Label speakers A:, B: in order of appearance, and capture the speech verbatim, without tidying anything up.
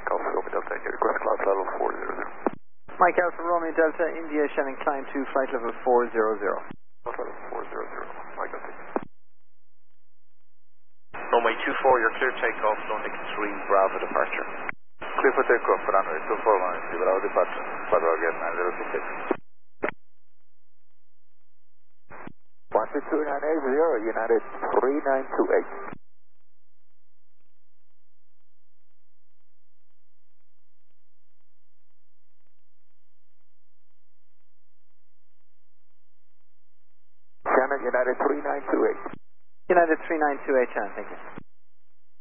A: Mike Alpha Romeo Delta India, request cloud level four zero zero.
B: Mike Alpha Romeo Delta India, Shannon climb to flight level four zero zero.
A: Cloud level four zero zero, Mike Alpha.
C: Runway two four, you're clear takeoff, London three, Bravo departure.
A: Clear for takeoff, runway two four one, Bravo departure, Bravo again nine zero two six. one two two nine eight zero, United three nine two eight. Shannon, United three nine two eight.
B: United three nine two eight, Shannon, thank you.